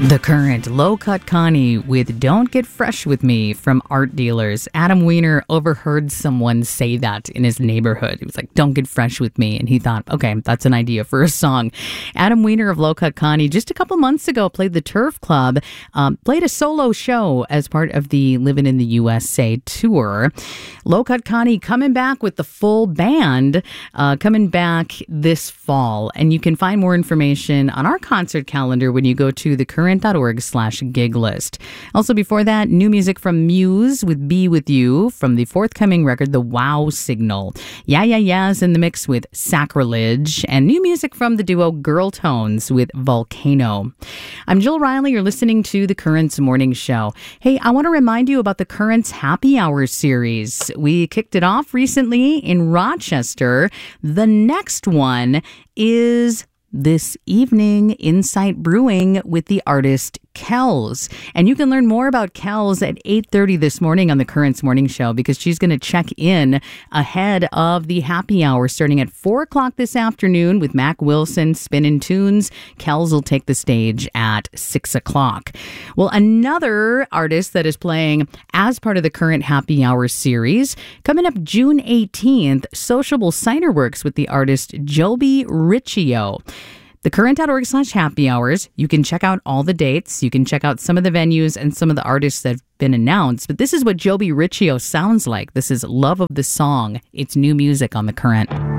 The Current, Low Cut Connie with Don't Get Fresh With Me from Art Dealers. Adam Weiner overheard someone say that in his neighborhood. He was like, don't get fresh with me. And he thought, okay, that's an idea for a song. Adam Weiner of Low Cut Connie just a couple months ago played the Turf Club, played a solo show as part of the Living in the USA tour. Low Cut Connie coming back with the full band, coming back this fall. And you can find more information on our concert calendar when you go to thecurrent.org/gig list. Also before that, new music from Muse with Be With You from the forthcoming record, The Wow Signal. Yeah is in the mix with Sacrilege, and new music from the duo Girl Tones with Volcano. I'm Jill Riley. You're listening to The Current's Morning Show. Hey, I want to remind you about the Current's Happy Hour series. We kicked it off recently in Rochester. The next one is this evening, Insight Brewing with the artist Kells. And you can learn more about Kells at 8:30 this morning on the Current's Morning Show, because she's going to check in ahead of the happy hour starting at 4 o'clock this afternoon with Mac Wilson spinning tunes. Kells will take the stage at 6 o'clock. Well, another artist that is playing as part of the Current Happy Hour series, coming up June 18th, Sociable Cider Works with the artist Joby Riccio. Thecurrent.org/happy hours. You can check out all the dates. You can check out some of the venues and some of the artists that have been announced. But this is what Joby Riccio sounds like. This is Love of the Song. It's new music on The Current.